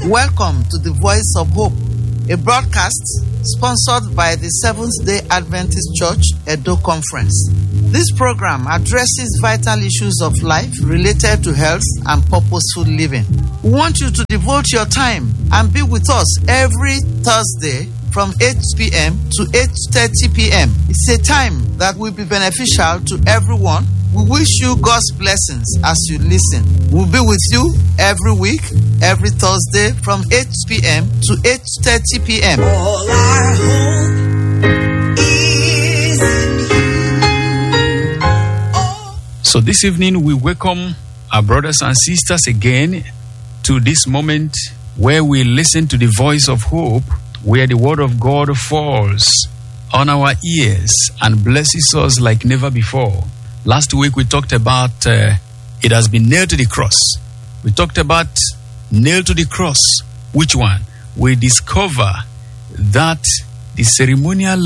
Welcome to the Voice of Hope, a broadcast sponsored by the Seventh-day Adventist Church Edo Conference. This program addresses vital issues of life related to health and purposeful living. We want you to devote your time and be with us every Thursday from 8 p.m. to 8:30 p.m. It's a time that will be beneficial to everyone. We wish you God's blessings as you listen. We'll be with you every week, every Thursday from 8 p.m. to 8:30 p.m. All our hope is in you. So this evening we welcome our brothers and sisters again to this moment where we listen to the voice of hope, where the word of God falls on our ears and blesses us like never before. Last week we talked about it has been nailed to the cross. We talked about nailed to the cross. Which one? We discover that the ceremonial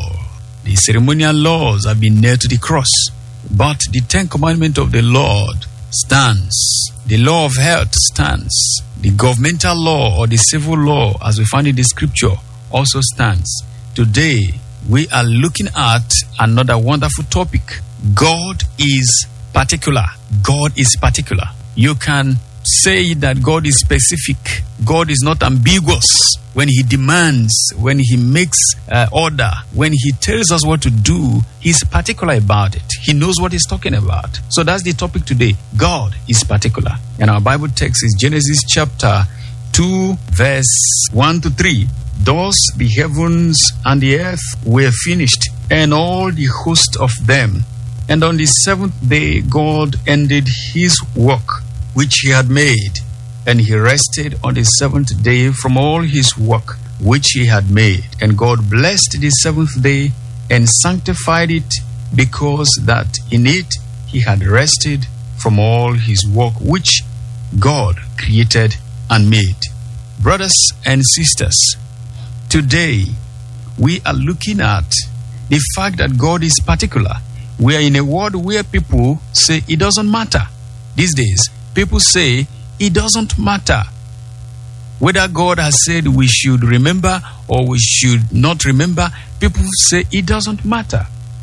laws have been nailed to the cross. But the 10 commandments of the Lord stands. The law of health stands. The governmental law or the civil law, as we find in the scripture, also stands. Today, we are looking at another wonderful topic. God is particular. God is particular. You can say that God is specific. God is not ambiguous. When He demands, when He makes order, when He tells us what to do, He's particular about it. He knows what He's talking about. So that's the topic today. God is particular. And our Bible text is Genesis chapter 2, verse 1 to 3. Thus the heavens and the earth were finished, and all the host of them. And on the seventh day God ended His work which He had made, and He rested on the seventh day from all His work which He had made. And God blessed the seventh day and sanctified it, because that in it He had rested from all His work which God created and made. Brothers and sisters, today we are looking at the fact that God is particular. We are in a world where people say it doesn't matter. These days, people say it doesn't matter whether God has said we should remember or we should not remember. People say it doesn't matter.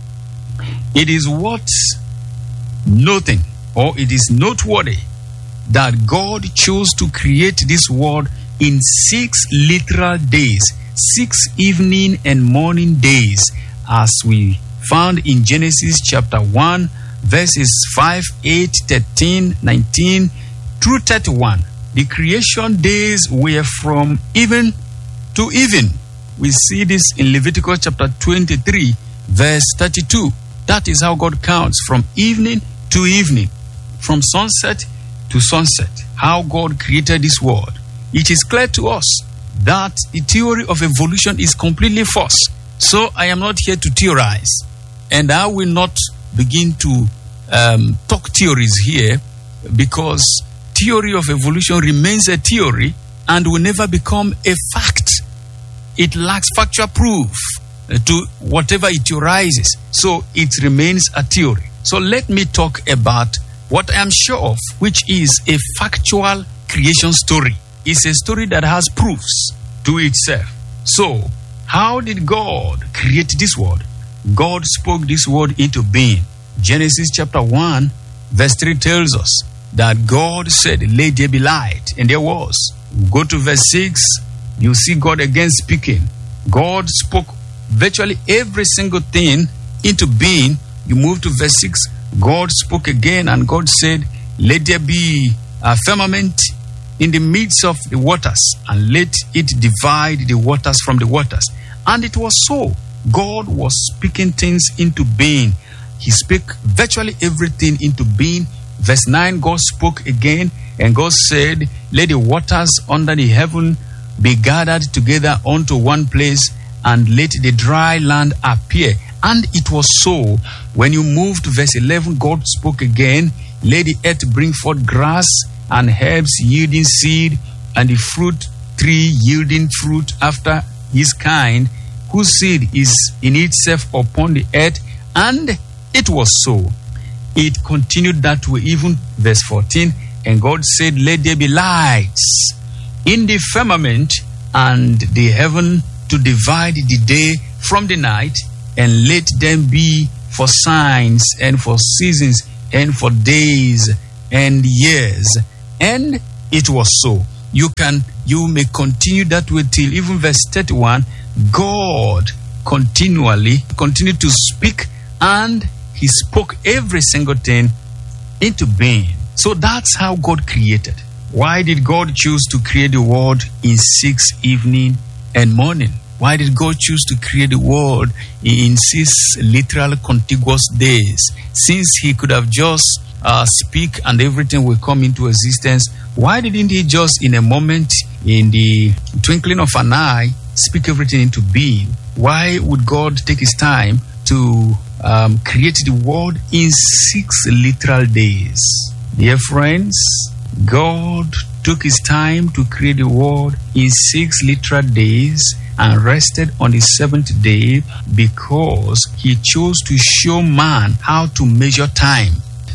It is worth noting, or it is noteworthy, that God chose to create this world in 6 literal days, 6 evening and morning days, as we found in Genesis chapter 1, verses 5, 8, 13, 19 through 31. The creation days were from even to even. We see this in Leviticus chapter 23, verse 32. That is how God counts, from evening to evening, from sunset to sunset, how God created this world. It is clear to us that the theory of evolution is completely false. So I am not here to theorize, and I will not begin to talk theories here, because theory of evolution remains a theory and will never become a fact. It lacks factual proof to whatever it theorizes, so it remains a theory. So let me talk about what I am sure of, which is a factual creation story. It's a story that has proofs to itself. So, how did God create this world? God spoke this world into being. Genesis chapter 1, verse 3 tells us that God said, "Let there be light," and there was. Go to verse 6, you see God again speaking. God spoke virtually every single thing into being. You move to verse 6, God spoke again, and God said, "Let there be a firmament in the midst of the waters, and let it divide the waters from the waters." And it was so. God was speaking things into being. He spoke virtually everything into being. Verse 9, God spoke again, and God said, "Let the waters under the heaven be gathered together unto one place, and let the dry land appear." And it was so. When you move to verse 11, God spoke again, "Let the earth bring forth grass, and herbs yielding seed, and the fruit tree yielding fruit after his kind, whose seed is in itself upon the earth." And it was so. It continued that way, even verse 14, and God said, "Let there be lights in the firmament and the heaven to divide the day from the night, and let them be for signs and for seasons and for days and years. And it was so. You may continue that way till even verse 31. God continued to speak, and he spoke every single thing into being. So that's how God created. Why did God choose to create the world in 6 evening and morning? Why did God choose to create the world in 6 literal contiguous days? Since he could have just speak and everything will come into existence, why didn't he just in a moment, in the twinkling of an eye, speak everything into being? Why would God take his time to create the world in 6 literal days? Dear friends, God took his time to create the world in 6 literal days and rested on the 7th day because he chose to show man how to measure time.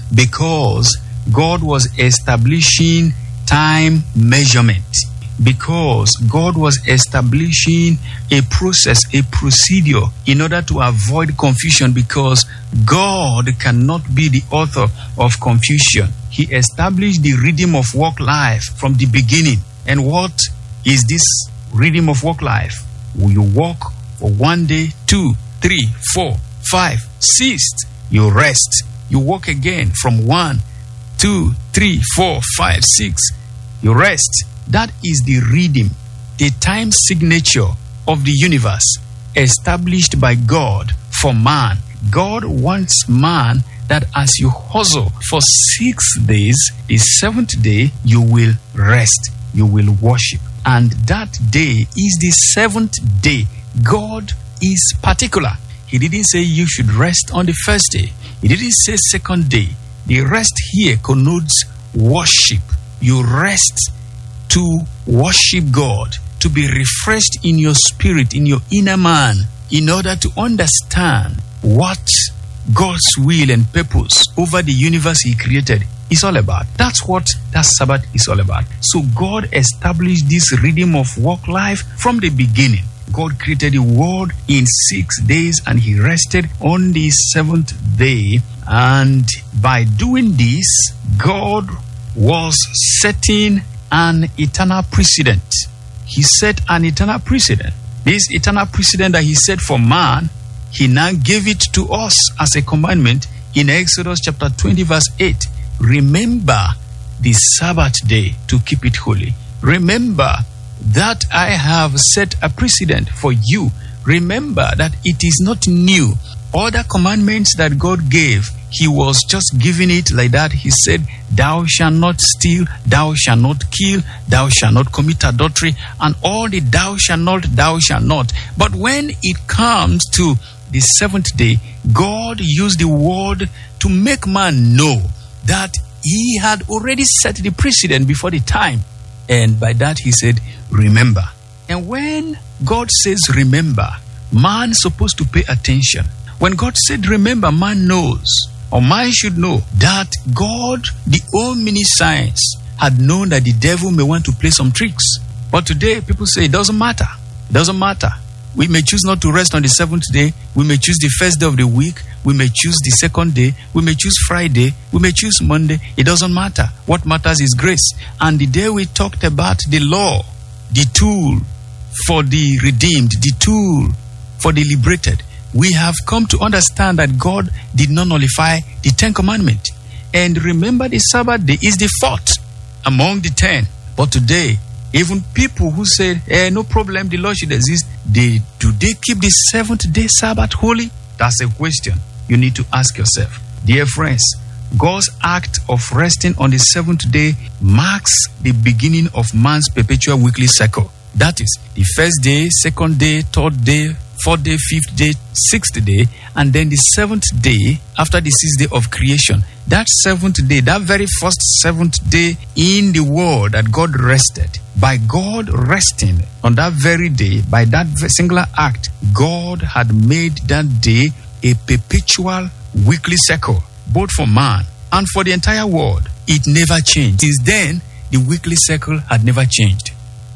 Because God was establishing time measurement. Because God was establishing a process, a procedure in order to avoid confusion, because God cannot be the author of confusion. He established the rhythm of work life from the beginning. And what is this rhythm of work life? Will you work for 1 day, 2, 3, 4, 5, 6? You rest. You work again from 1, 2, 3, 4, 5, 6. You rest. That is the rhythm, the time signature of the universe established by God for man. God wants man that as you hustle for 6 days, the 7th day you will rest, you will worship. And that day is the 7th day. God is particular. He didn't say you should rest on the 1st day. He didn't say 2nd day. The rest here connotes worship. You rest to worship God, to be refreshed in your spirit, in your inner man, in order to understand what God's will and purpose over the universe he created is all about. That's what that Sabbath is all about. So God established this rhythm of work life from the beginning. God created the world in 6 days and he rested on the 7th day. And by doing this, God was setting an eternal precedent. He set an eternal precedent. This eternal precedent that he set for man, he now gave it to us as a commandment in Exodus chapter 20 verse 8. Remember the Sabbath day to keep it holy. Remember that I have set a precedent for you. Remember that it is not new. Other commandments that God gave, he was just giving it like that. He said, thou shalt not steal, thou shalt not kill, thou shalt not commit adultery, and all the thou shalt not, thou shalt not. But when it comes to the 7th day, God used the word to make man know that he had already set the precedent before the time. And by that he said, remember. And when God says remember, man is supposed to pay attention. When God said remember, man knows, or man should know, that God, the omniscience, had known that the devil may want to play some tricks. But today, people say it doesn't matter. It doesn't matter. We may choose not to rest on the 7th day. We may choose the 1st day of the week. We may choose the 2nd day. We may choose Friday. We may choose Monday. It doesn't matter. What matters is grace. And the day we talked about the law, the tool for the redeemed, the tool for the liberated, we have come to understand that God did not nullify the 10 commandments. And remember, the Sabbath day is the 4th among the 10. But today, even people who say, no problem, the law should exist, do they keep the 7th day Sabbath holy? That's a question you need to ask yourself. Dear friends, God's act of resting on the 7th day marks the beginning of man's perpetual weekly cycle. That is the 1st day, 2nd day, 3rd day, 4th day, 5th day, 6th day, and then the 7th day after the 6th day of creation. That 7th day, that very first 7th day in the world that God rested. By God resting on that very day, by that singular act, God had made that day a perpetual weekly cycle, both for man and for the entire world. It never changed. Since then, the weekly cycle had never changed.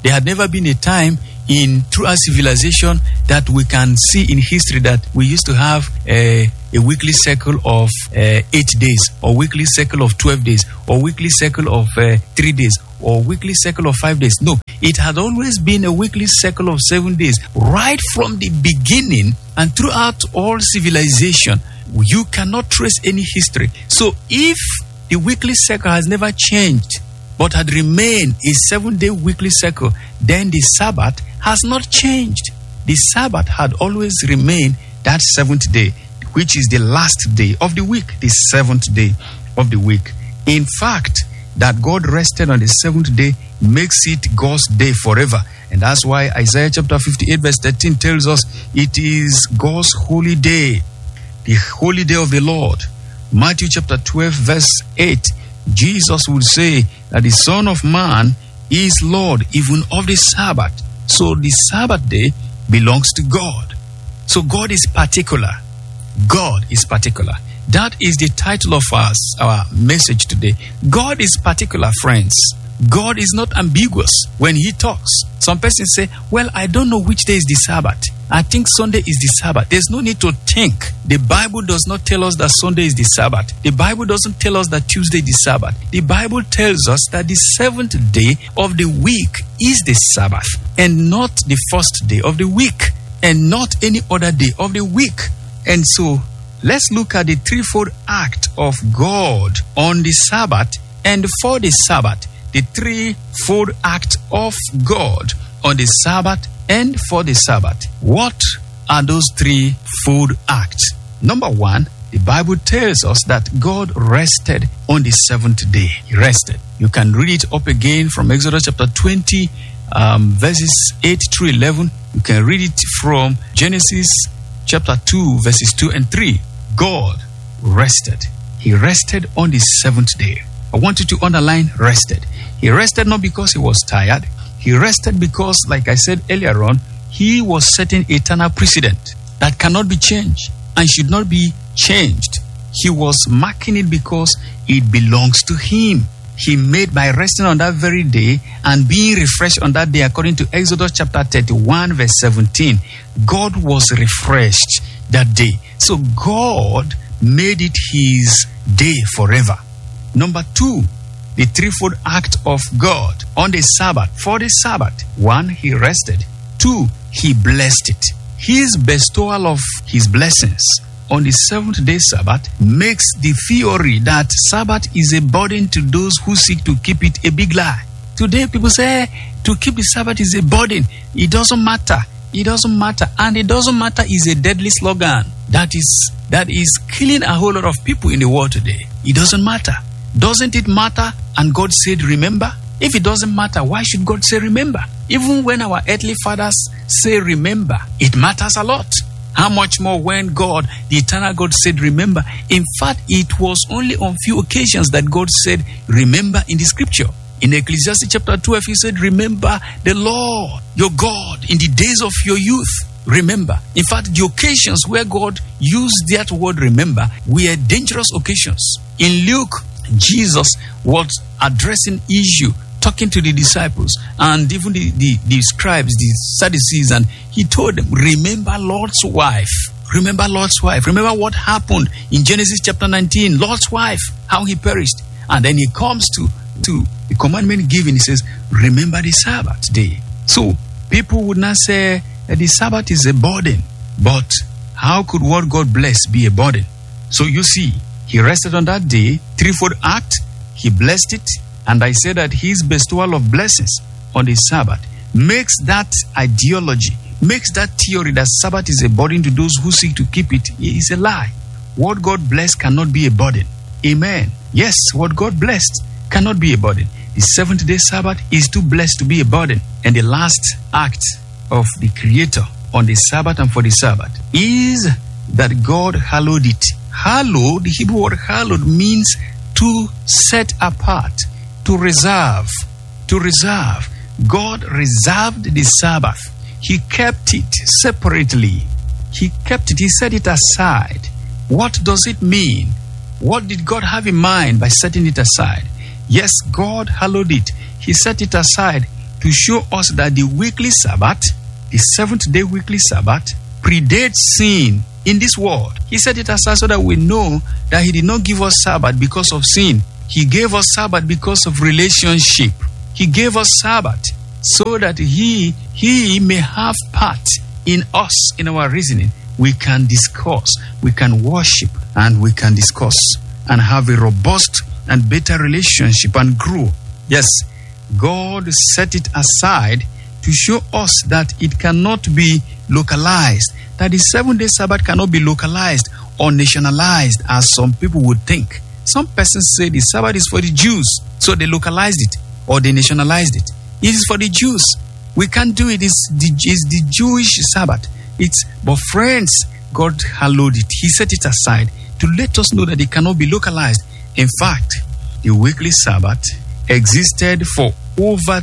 There had never been a time through our civilization that we can see in history that we used to have a weekly cycle of 8 days, or weekly cycle of 12 days, or weekly cycle of 3 days, or weekly cycle of 5 days. No, it had always been a weekly cycle of 7 days, right from the beginning and throughout all civilization. You cannot trace any history. So if the weekly cycle has never changed, but had remained a 7-day weekly cycle, then the Sabbath has not changed. The Sabbath had always remained that 7th day, which is the last day of the week, the 7th day of the week. In fact, that God rested on the 7th day makes it God's day forever. And that's why Isaiah chapter 58 verse 13 tells us it is God's holy day, the holy day of the Lord. Matthew chapter 12 verse 8, Jesus would say that the Son of Man is Lord even of the Sabbath. So the Sabbath day belongs to God. So God is particular. God is particular. That is the title of our message today. God is particular, friends. God is not ambiguous when he talks. Some persons say, well, I don't know which day is the Sabbath. I think Sunday is the Sabbath. There's no need to think. The Bible does not tell us that Sunday is the Sabbath. The Bible doesn't tell us that Tuesday is the Sabbath. The Bible tells us that the 7th day of the week is the Sabbath, and not the first day of the week, and not any other day of the week. And so, let's look at the threefold act of God on the Sabbath and for the Sabbath. The threefold act of God on the Sabbath and for the Sabbath. What are those threefold acts? Number one, the Bible tells us that God rested on the 7th day. He rested. You can read it up again from Exodus chapter 20, verses 8 through 11. You can read it from Genesis chapter 2, verses 2 and 3. God rested. He rested on the 7th day. I want you to underline rested. He rested not because he was tired. He rested because, like I said earlier on, he was setting eternal precedent that cannot be changed and should not be changed. He was marking it because it belongs to him. He made by resting on that very day and being refreshed on that day, according to Exodus chapter 31 verse 17. God was refreshed that day. So God made it his day forever. Number two, the threefold act of God on the Sabbath. For the Sabbath, one, he rested. Two, he blessed it. His bestowal of his blessings on the 7th day Sabbath makes the theory that Sabbath is a burden to those who seek to keep it a big lie. Today people say to keep the Sabbath is a burden. It doesn't matter. It doesn't matter. And it doesn't matter is a deadly slogan that is killing a whole lot of people in the world today. It doesn't matter. Doesn't it matter? And God said, remember? If it doesn't matter, why should God say remember? Even when our earthly fathers say remember, it matters a lot. How much more when God, the eternal God, said remember? In fact, it was only on few occasions that God said remember in the scripture. In Ecclesiastes chapter 12, he said, remember the Lord, your God, in the days of your youth. Remember. In fact, the occasions where God used that word remember were dangerous occasions. In Luke, Jesus was addressing issue, talking to the disciples and even the scribes, the Sadducees, and he told them, remember Lot's wife. Remember Lot's wife. Remember what happened in Genesis chapter 19. Lot's wife, how he perished. And then he comes to the commandment given. He says, remember the Sabbath day. So people would not say that the Sabbath is a burden. But how could what God bless be a burden? So you see, he rested on that day, threefold act, he blessed it, and I say that his bestowal of blessings on the Sabbath makes that ideology, makes that theory that Sabbath is a burden to those who seek to keep it is a lie. What God blessed cannot be a burden. Amen. Yes, what God blessed cannot be a burden. The 7th day Sabbath is too blessed to be a burden. And the last act of the Creator on the Sabbath and for the Sabbath is that God hallowed it. Hallowed, the Hebrew word hallowed means to set apart, to reserve, to reserve. God reserved the Sabbath. He kept it separately. He kept it. He set it aside. What does it mean? What did God have in mind by setting it aside? Yes, God hallowed it. He set it aside to show us that the weekly Sabbath, the seventh-day weekly Sabbath, predates sin in this world. He set it aside so that we know that he did not give us Sabbath because of sin. He gave us Sabbath because of relationship. He gave us Sabbath so that he may have part in us, in our reasoning. We can discuss, we can worship, and we can discuss and have a robust and better relationship and grow. Yes, God set it aside to show us that it cannot be localized, that the 7-day Sabbath cannot be localized or nationalized as some people would think. Some persons say the Sabbath is for the Jews, so they localized it or they nationalized it. It is for the Jews. We can't do it. It's the Jewish Sabbath. But friends, God hallowed it. He set it aside to let us know that it cannot be localized. In fact, the weekly Sabbath existed for over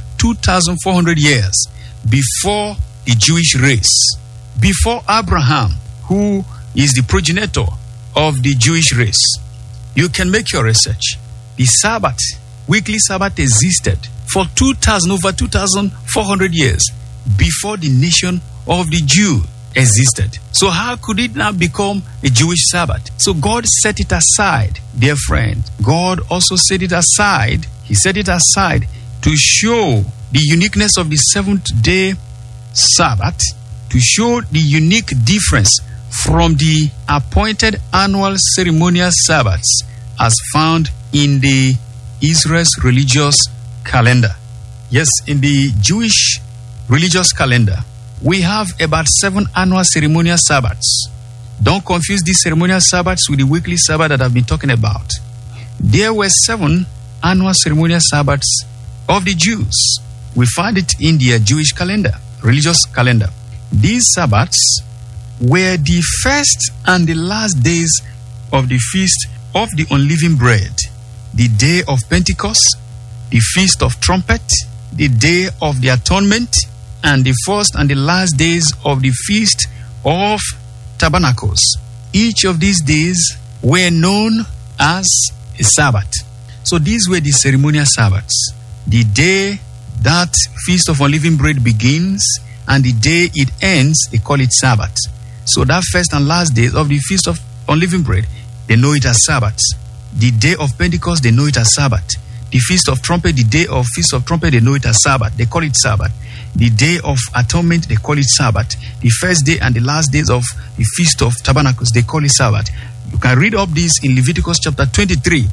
2,400 years before the Jewish race, before Abraham, who is the progenitor of the Jewish race. You can make your research. The Sabbath, weekly Sabbath, existed for over 2,400 years before the nation of the Jew existed. So how could it now become a Jewish Sabbath? So God set it aside, dear friend. God also set it aside. He set it aside to show the uniqueness of the seventh-day Sabbath, to show the unique difference from the appointed annual ceremonial Sabbaths as found in the Israel's religious calendar. Yes, in the Jewish religious calendar, we have about 7 annual ceremonial Sabbaths. Don't confuse these ceremonial Sabbaths with the weekly Sabbath that I've been talking about. There were 7 annual ceremonial Sabbaths of the Jews. We find it in their Jewish calendar, religious calendar. These Sabbaths were the first and the last days of the Feast of the Unleavened Bread, the day of Pentecost, the Feast of Trumpet, the Day of the Atonement, and the first and the last days of the Feast of Tabernacles. Each of these days were known as a Sabbath. So these were the ceremonial Sabbaths. The day that Feast of Unleavened Bread begins and the day it ends, they call it Sabbath. So that first and last days of the Feast of Unleavened Bread, they know it as Sabbath. The day of Pentecost, they know it as Sabbath. The Feast of Trumpet, the day of Feast of Trumpet, they know it as Sabbath. They call it Sabbath. The Day of Atonement, they call it Sabbath. The first day and the last days of the Feast of Tabernacles, they call it Sabbath. You can read up this in Leviticus chapter 23,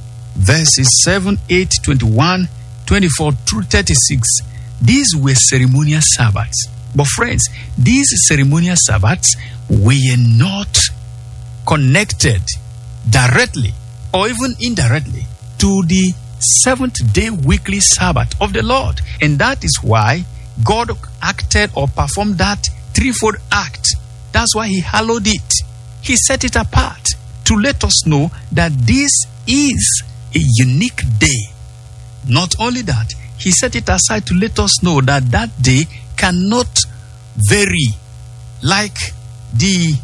verses 7, 8, 21, 24 through 36. These were ceremonial Sabbaths. But friends, these ceremonial Sabbaths were not connected directly or even indirectly to the seventh-day weekly Sabbath of the Lord. And that is why God acted or performed that threefold act. That's why he hallowed it. He set it apart to let us know that this is a unique day. Not only that, he set it aside to let us know that that day cannot vary like the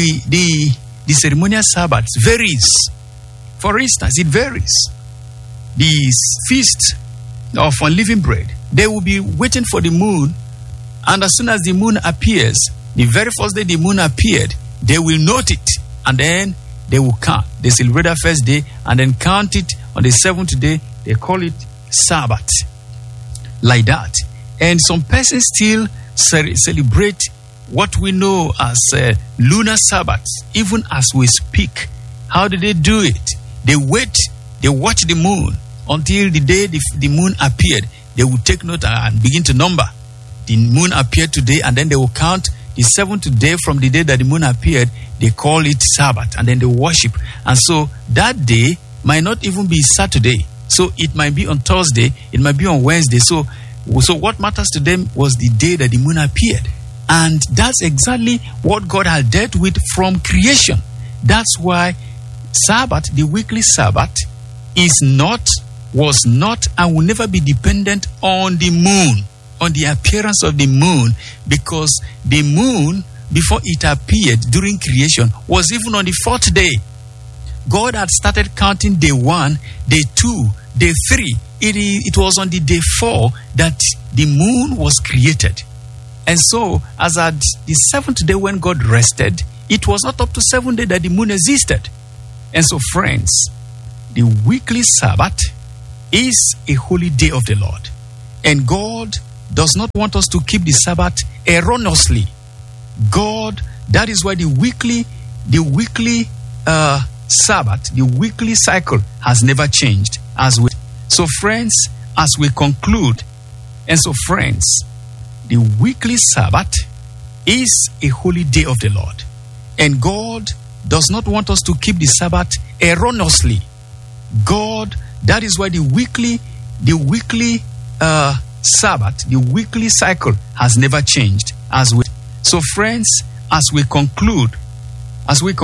ceremonial Sabbath varies. For instance, it varies. The Feast of Unleavened Bread, they will be waiting for the moon, and as soon as the moon appears, the very first day the moon appeared, they will note it, and then they will count. They celebrate that first day and then count it on the seventh day. They call it Sabbath. Like that. And some persons still celebrate what we know as lunar Sabbath, even as we speak. How do they do it? They wait, they watch the moon until the day the moon appeared. They will take note and begin to number. The moon appeared today, and then they will count the seventh day from the day that the moon appeared. They call it Sabbath, and then they worship. And so that day might not even be Saturday. So it might be on Thursday, it might be on Wednesday. So what matters to them was the day that the moon appeared. And that's exactly what God had dealt with from creation. That's why Sabbath, the weekly Sabbath, was not, and will never be dependent on the moon, on the appearance of the moon, because the moon, before it appeared during creation, was even on the fourth day. God had started counting day 1, day 2, day 3, it was on the day 4 that the moon was created. And so, as at the 7th day when God rested, it was not up to 7 days that the moon existed. And so, friends, the weekly Sabbath is a holy day of the Lord. And God does not want us to keep the Sabbath erroneously. God, that is why the weekly Sabbath, the weekly cycle has never changed. So friends, as we conclude, the weekly Sabbath is a holy day of the Lord. And God does not want us to keep the Sabbath erroneously. God, that is why the weekly Sabbath, the weekly cycle has never changed. So friends, as we conclude,